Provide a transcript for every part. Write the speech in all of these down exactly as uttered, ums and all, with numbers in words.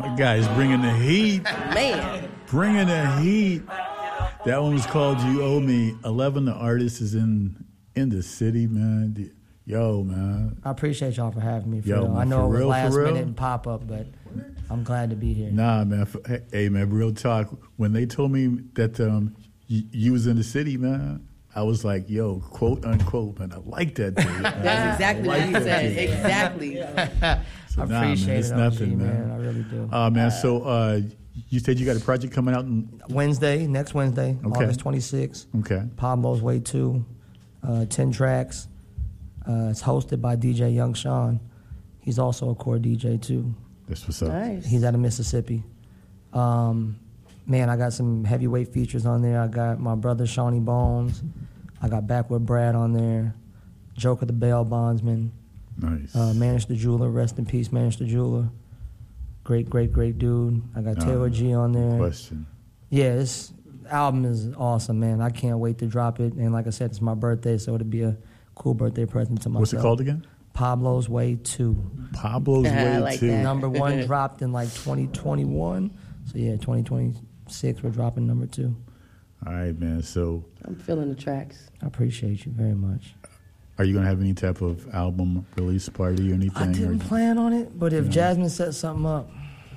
Guys, bringing the heat. Man. Bringing the heat. That one was called You Owe Me. eleven, the artist, is in in the city, man. Yo, man. I appreciate y'all for having me. For Yo, real. man, I know for it was real, last for real? minute and pop up, but I'm glad to be here. Nah, man. For, hey, man, real talk. When they told me that um, you, you was in the city, man, I was like, yo, quote, unquote, man, I like that dude. That's exactly what he said. Exactly. So, I nah, appreciate man, it's it, nothing, O G, man. man. I really do. Uh, man, so uh, you said you got a project coming out in... Wednesday, next Wednesday, Okay. August twenty-sixth. Okay. Pablo's Way two, uh, ten tracks. Uh, it's hosted by D J Young Sean. He's also a core D J, too. That's what's up. Nice. He's out of Mississippi. Um, man, I got some heavyweight features on there. I got my brother Shawnee Bones. I got Backward Brad on there. Joker the Bail Bondsman. Nice. Uh, Manish the Jeweler. Rest in peace, Manish the Jeweler. Great, great, great dude. I got Uh, Taylor G on there. Question. Yeah, this album is awesome, man. I can't wait to drop it. And like I said, it's my birthday, so it'll be a cool birthday present to myself. What's it called again? Pablo's Way two. Pablo's I Way like two. that. Number one dropped in like twenty twenty-one. So yeah, twenty twenty-six, we're dropping number two. All right, man. So I'm feeling the tracks. I appreciate you very much. are you going to have any type of album release party or anything? I didn't or, plan on it, but if Jasmine sets something up,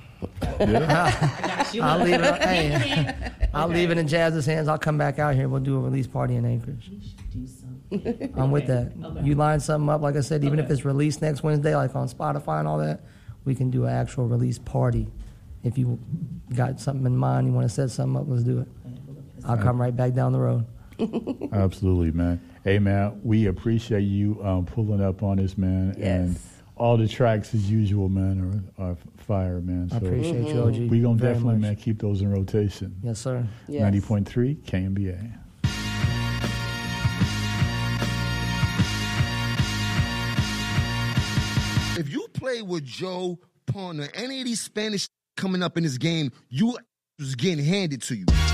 yeah? I'll leave it. Hey, I'll leave it in Jazz's hands. I'll come back out here. We'll do a release party in Anchorage. I'm with that. You line something up, like I said, even if it's released next Wednesday, like on Spotify and all that, we can do an actual release party. If you got something in mind, you want to set something up, let's do it. I'll come right back down the road. Absolutely, man. Hey, man, we appreciate you um, pulling up on us, man. Yes. And all the tracks, as usual, man, are, are fire, man. I So appreciate you, O G. we're going to very definitely, much. man, keep those in rotation. Yes, sir. Yes. ninety point three K M B A. If you play with Joe Pun or any of these Spanish coming up in this game, you was getting handed to you.